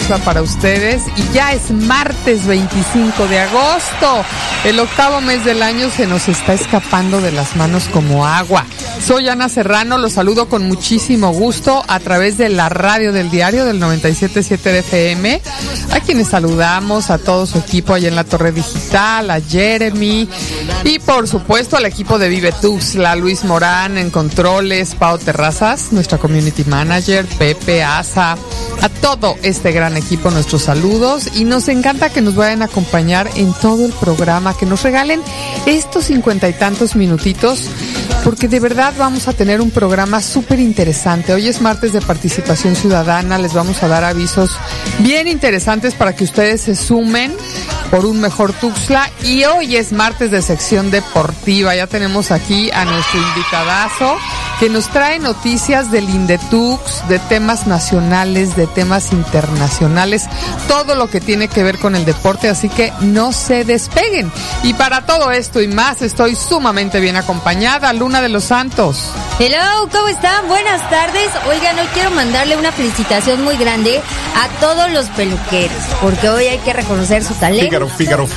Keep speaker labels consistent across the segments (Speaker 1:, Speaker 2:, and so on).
Speaker 1: Tuxtla para ustedes y ya es martes 25 de agosto. El octavo mes del año se nos está escapando de las manos como agua. Soy Ana Serrano, los saludo con muchísimo gusto a través de la radio del diario del 97.7 de FM, a quienes saludamos, a todo su equipo allá en la Torre Digital, a Jeremy y por supuesto al equipo de Vive Tuxtla, Luis Morán en controles, Pau Terrazas, nuestra community manager, Pepe, Asa, a todo este gran equipo nuestros saludos y nos encanta que nos vayan a acompañar en todo el programa, que nos regalen estos 50 y tantos minutitos, porque de verdad vamos a tener un programa súper interesante. Hoy es martes de participación ciudadana, les vamos a dar avisos bien interesantes para que ustedes se sumen por un mejor Tuxtla, y hoy es martes de sección deportiva. Ya tenemos aquí a nuestro invitadazo que nos trae noticias del Indetux, de temas nacionales, de temas internacionales, todo lo que tiene que ver con el deporte, así que no se despeguen. Y para todo esto y más estoy sumamente bien acompañada, Luna de los Santos.
Speaker 2: Hello, ¿cómo están? Buenas tardes. Oigan, hoy quiero mandarle una felicitación muy grande a todos los peluqueros, porque hoy hay que reconocer su talento.
Speaker 3: Fígaro.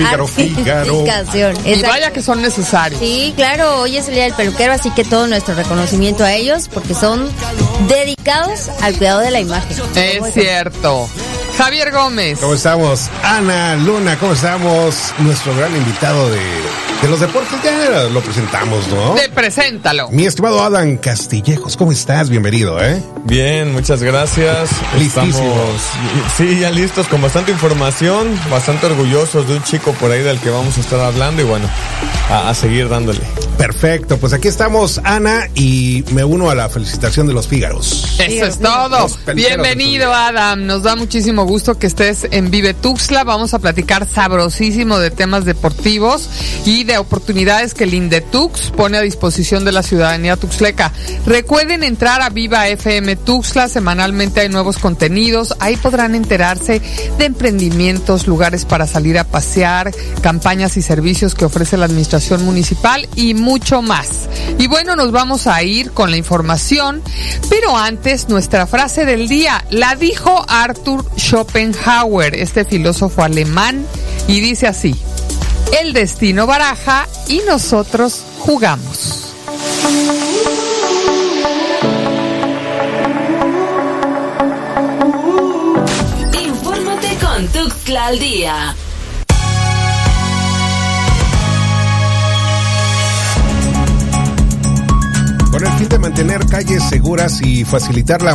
Speaker 1: Y vaya que son necesarios.
Speaker 2: Sí, claro, hoy es el día del peluquero, así que todo nuestro reconocimiento a ellos, porque son dedicados al cuidado de la imagen.
Speaker 1: Es cierto. Javier Gómez.
Speaker 3: ¿Cómo estamos? Ana, Luna, ¿cómo estamos? Nuestro gran invitado de los deportes, ya lo presentamos, ¿no?
Speaker 1: Preséntalo.
Speaker 3: Mi estimado Adam Castillejos, ¿cómo estás? Bienvenido, ¿eh?
Speaker 4: Bien, muchas gracias.
Speaker 3: Listísimo.
Speaker 4: Sí, ya listos con bastante información, bastante orgullosos de un chico por ahí del que vamos a estar hablando y bueno, a seguir dándole.
Speaker 3: Perfecto, pues aquí estamos, Ana, y me uno a la felicitación de los Fígaros.
Speaker 1: Eso es todo. Bienvenido, Adam. Nos da muchísimo gusto que estés en Vive Tuxtla. Vamos a platicar sabrosísimo de temas deportivos y de oportunidades que el Indetux pone a disposición de la ciudadanía tuxtleca. Recuerden entrar a Viva FM Tuxtla. Semanalmente hay nuevos contenidos. Ahí podrán enterarse de emprendimientos, lugares para salir a pasear, campañas y servicios que ofrece la administración municipal y mucho más. Y bueno, nos vamos a ir con la información, pero antes nuestra frase del día la dijo Arthur Schopenhauer, este filósofo alemán, y dice así: el destino baraja y nosotros jugamos.
Speaker 5: Infórmate con Tuxtla al día.
Speaker 3: Con el fin de mantener calles seguras y facilitar la